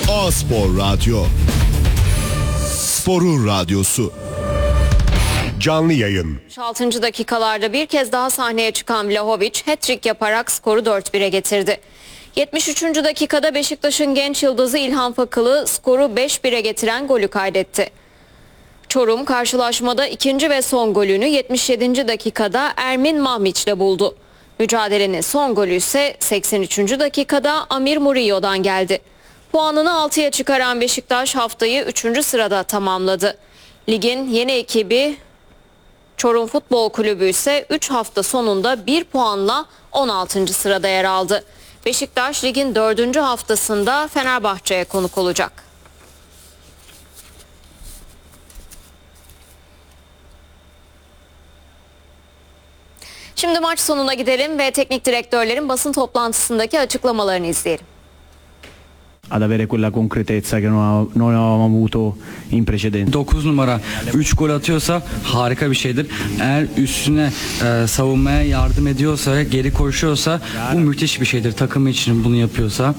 A-Spor Radyo. Sporun radyosu. Canlı yayın. 6. dakikalarda bir kez daha sahneye çıkan Vlahovic hat-trick yaparak skoru 4-1'e getirdi. 73. dakikada Beşiktaş'ın genç yıldızı İlhan Fakılı skoru 5-1'e getiren golü kaydetti. Çorum karşılaşmada ikinci ve son golünü 77. dakikada Ermin Mahmiç'le buldu. Mücadelenin son golü ise 83. dakikada Amir Murillo'dan geldi. Puanını 6'ya çıkaran Beşiktaş haftayı 3. sırada tamamladı. Ligin yeni ekibi Çorum Futbol Kulübü ise 3 hafta sonunda 1 puanla 16. sırada yer aldı. Beşiktaş ligin 4. haftasında Fenerbahçe'ye konuk olacak. Şimdi maç sonuna gidelim ve teknik direktörlerin basın toplantısındaki açıklamalarını izleyelim. Ad avere quella concretezza che non avevamo avuto in precedenza. 9 numara 3 gol atıyorsa harika bir şeydir. Eğer üstüne savunmaya yardım ediyorsa, geri koşuyorsa bu müthiş bir şeydir. Takım için bunu yapıyorsa.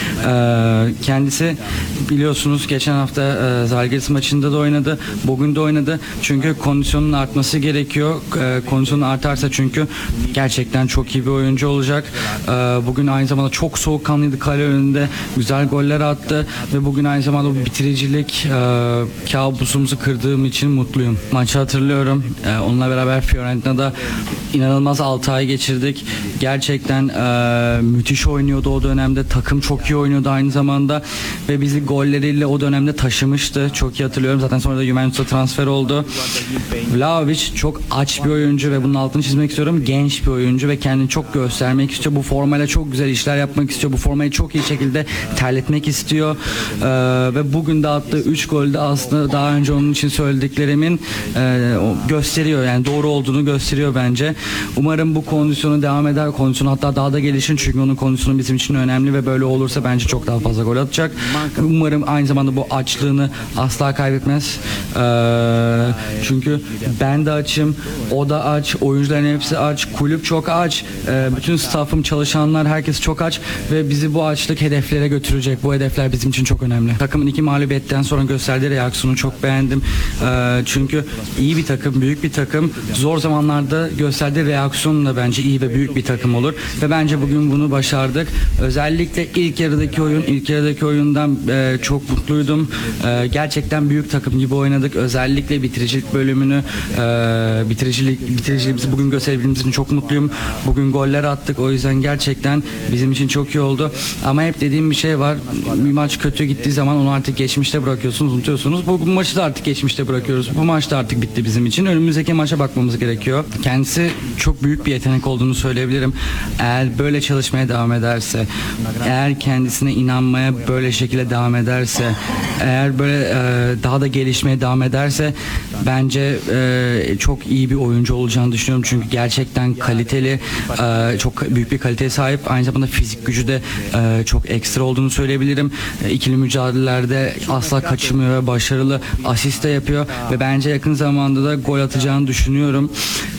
Kendisi biliyorsunuz geçen hafta Zalgiris maçında da oynadı. Bugün de oynadı. Çünkü kondisyonun artması gerekiyor. Kondisyonu artarsa çünkü gerçekten çok iyi bir oyuncu olacak. Bugün aynı zamanda çok soğukkanlıydı kale önünde. Güzel goller attı ve bugün aynı zamanda bu bitiricilik kabusumuzu kırdığım için mutluyum. Maçı hatırlıyorum. Onunla beraber Fiorentina'da inanılmaz 6 ay geçirdik. Gerçekten müthiş oynuyordu o dönemde. Takım çok iyi oynuyordu aynı zamanda ve bizi golleriyle o dönemde taşımıştı. Çok iyi hatırlıyorum. Zaten sonra da Juventus'a transfer oldu. Vlahovic çok aç bir oyuncu ve bunun altını çizmek istiyorum. Genç bir oyuncu ve kendini çok göstermek istiyor. Bu formayla çok güzel işler yapmak istiyor. Bu formayı çok iyi şekilde terletmek istiyor. Ve bugün de attığı 3 golde aslında daha önce onun için söylediklerimin gösteriyor. Yani doğru olduğunu gösteriyor bence. Umarım bu kondisyonu devam eder. Kondisyonu hatta daha da gelişir. Çünkü onun kondisyonu bizim için önemli ve böyle olursa bence çok daha fazla gol atacak. Umarım aynı zamanda bu açlığını asla kaybetmez. Çünkü ben de açım. O da aç. Oyuncuların hepsi aç. Kulüp çok aç. Bütün staffım, çalışanlar, herkes çok aç ve bizi bu açlık hedeflere götürecek. Bu hedefler bizim için çok önemli. Takımın 2 mağlubiyetten sonra gösterdiği reaksiyonu çok beğendim. Çünkü iyi bir takım, büyük bir takım. Zor zamanlarda gösterdiği reaksiyon da bence iyi ve büyük bir takım olur. Ve bence bugün bunu başardık. Özellikle ilk yarıdaki oyundan çok mutluydum. Gerçekten büyük takım gibi oynadık. Özellikle bitiricilik bölümünü, bitiriciliğimizi bugün gösterebildiğimiz için çok mutluyum. Bugün goller attık. O yüzden gerçekten bizim için çok iyi oldu. Ama hep dediğim bir şey var. Bir maç kötü gittiği zaman onu artık geçmişte bırakıyorsunuz, unutuyorsunuz. Bu maçı da artık geçmişte bırakıyoruz. Bu maç da artık bitti bizim için. Önümüzdeki maça bakmamız gerekiyor. Kendisi çok büyük bir yetenek olduğunu söyleyebilirim. Eğer böyle çalışmaya devam ederse, eğer kendisine inanmaya böyle şekilde devam ederse, eğer böyle daha da gelişmeye devam ederse bence çok iyi bir oyuncu olacağını düşünüyorum. Çünkü gerçekten kaliteli, çok büyük bir kaliteye sahip. Aynı zamanda fizik gücü de çok ekstra olduğunu söyleyebilirim. İkili mücadelelerde asla kaçırmıyor ve başarılı asist de yapıyor ve bence yakın zamanda da gol atacağını düşünüyorum.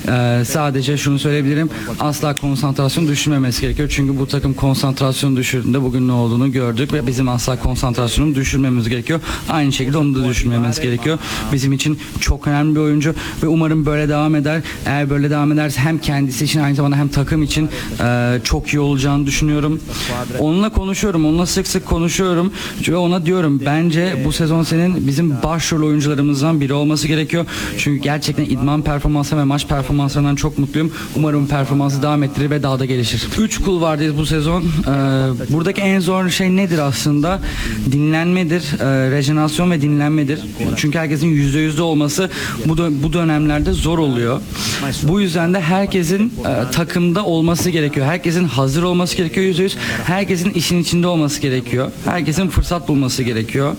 Sadece şunu söyleyebilirim. Asla konsantrasyon düşürmemesi gerekiyor. Çünkü bu takım konsantrasyon düşürdüğünde bugün ne olduğunu gördük ve bizim asla konsantrasyonu düşürmemiz gerekiyor. Aynı şekilde onu da düşürmememiz gerekiyor. Bizim için çok önemli bir oyuncu ve umarım böyle devam eder. Eğer böyle devam ederse hem kendisi için aynı zamanda hem takım için çok iyi olacağını düşünüyorum. Onunla konuşuyorum. Onunla sık sık konuşuyorum ve ona diyorum bence bu sezon senin bizim başrol oyuncularımızdan biri olması gerekiyor. Çünkü gerçekten idman performansı ve maç performanslarından çok mutluyum. Umarım performansı devam ettirir ve daha da gelişir. 3 kulvardayız bu sezon. Buradaki en zor şey nedir aslında? Dinlenmedir. Rejenerasyon ve dinlenmedir. Çünkü herkesin %100'de olması bu dönemlerde zor oluyor. Bu yüzden de herkesin takımda olması gerekiyor. Herkesin hazır olması gerekiyor %100. Herkesin işin içinde olması gerekiyor. Herkesin fırsat bulması gerekiyor.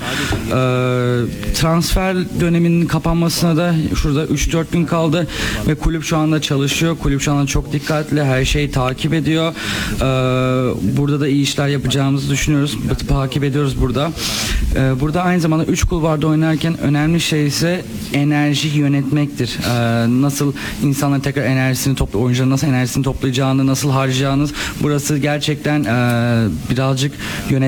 Transfer döneminin kapanmasına da şurada 3-4 gün kaldı ve kulüp şu anda çalışıyor. Kulüp şu anda çok dikkatli. Her şeyi takip ediyor. Burada da iyi işler yapacağımızı düşünüyoruz. Takip ediyoruz burada. Burada aynı zamanda 3 kulvarda oynarken önemli şey ise enerji yönetmektir. Nasıl insanların tekrar enerjisini oyuncuların nasıl enerjisini toplayacağını, nasıl harcayacağınız, burası gerçekten birazcık